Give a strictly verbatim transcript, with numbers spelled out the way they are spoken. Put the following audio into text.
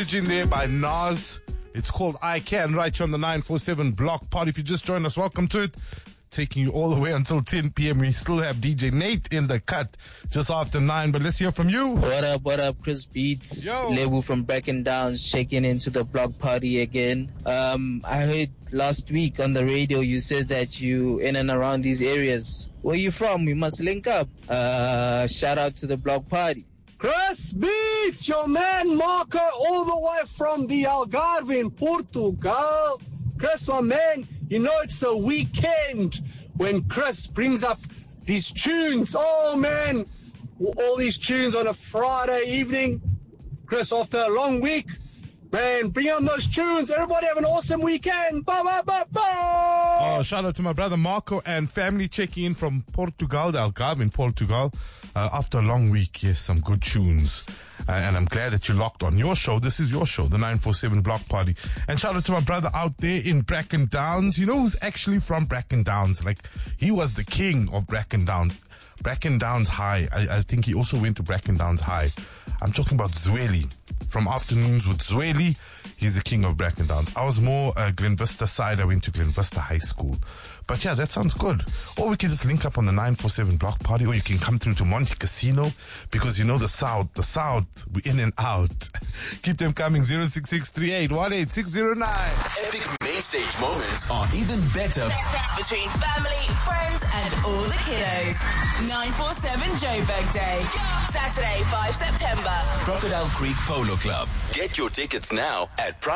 message in there by Nas. It's called I Can, right here on the nine four seven Block Party. If you just joined us, welcome to it. Taking you all the way until ten p.m. We still have D J Nate in the cut just after nine, but let's hear from you. What up, what up, Chris Beats, Yo. Lebu from Bracken Downs, checking into the Block Party again. Um, I heard last week on the radio you said that you in and around these areas. Where you from? We must link up. Uh, shout out to the Block Party. Chris Beats, your man Marco, all the way from the Algarve in Portugal. Chris, my man, you know it's a weekend when Chris brings up these tunes. Oh, man, all these tunes on a Friday evening. Chris, after a long week, man, bring on those tunes. Everybody have an awesome weekend. Ba, ba, ba, ba. Oh, shout out to my brother Marco and family checking in from Portugal, the Algarve in Portugal. Uh, after a long week, yes, some good tunes. Uh, and I'm glad that you locked on your show. This is your show, the nine four seven Block Party. And shout out to my brother out there in Bracken Downs. You know who's actually from Bracken Downs? Like, he was the king of Bracken Downs. Bracken Downs High. I, I think he also went to Bracken Downs High. I'm talking about Zweli. From Afternoons with Zweli, he's the king of Bracken Downs. I was more uh, Glen Vista side. I went to Glen Vista High School. But yeah, that sounds good. Or we can just link up on the nine four seven Block Party, or you can come through to Monte Casino, because you know the South, the South, we in and out. Keep them coming. zero six six three eight one eight six zero nine. Epic main stage moments are even better between family, friends, and all the kiddos. nine four seven Joburg Day. Saturday, fifth of September. Crocodile Creek Polo Club. Get your tickets now at